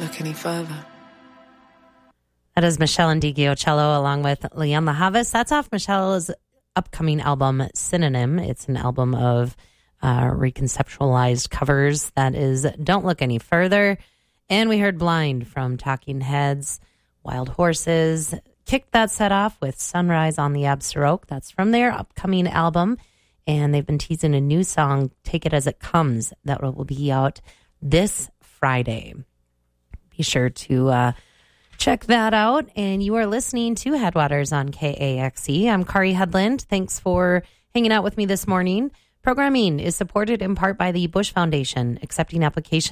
look any further. That is Michelle and Cello along with Leon LaHavis. That's off Michelle's upcoming album, Synonym. It's an album of reconceptualized covers. That is Don't Look Any Further. And we heard Blind from Talking Heads. Wild Horses kicked that set off with Sunrise on the Absaroke. That's from their upcoming album. And they've been teasing a new song, Take It As It Comes, that will be out this Friday. Be sure to check that out. And you are listening to Headwaters on KAXE. I'm Kari Headland. Thanks for hanging out with me this morning. Programming is supported in part by the Bush Foundation, accepting applications